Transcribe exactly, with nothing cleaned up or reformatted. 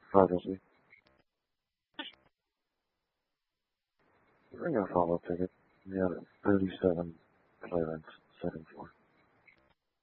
Privacy. Ring a follow ticket. We had a thirty-seven clearance setting for.